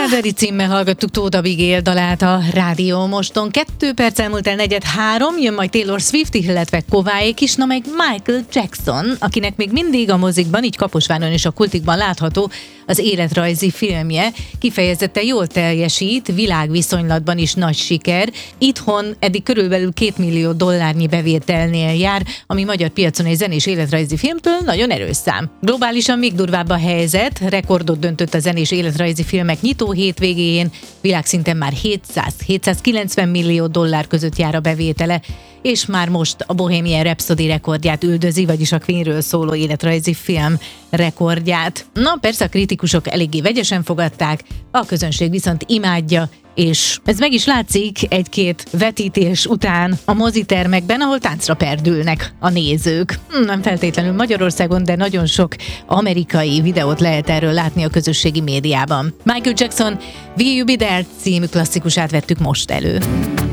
Strawberry címmel hallgattuk Tóth Abigail dalát a Rádió Moston. 2 perc elmúlt el 4:03, jön majd Taylor Swift, illetve Kováék is, na meg Michael Jackson, akinek még mindig a mozikban, így Kaposváron és a Kultikban látható az életrajzi filmje. Kifejezetten jól teljesít, világviszonylatban is nagy siker. Itthon eddig körülbelül $2 millió bevételnél jár, ami magyar piacon egy zenés életrajzi filmtől nagyon erős szám. Globálisan még durvább a helyzet, rekordot döntött a zenés életrajzi filmek nyitó hétvégéjén, világszinten már $700-790 millió között jár a bevétele, és már most a Bohemian Rhapsody rekordját üldözi, vagyis a Queenről szóló életrajzi film rekordját. Na persze a kritikusok eléggé vegyesen fogadták, a közönség viszont imádja, és ez meg is látszik egy-két vetítés után a mozitermekben, ahol táncra perdülnek a nézők. Nem feltétlenül Magyarországon, de nagyon sok amerikai videót lehet erről látni a közösségi médiában. Michael Jackson Will You Be There című klasszikusát vettük most elő.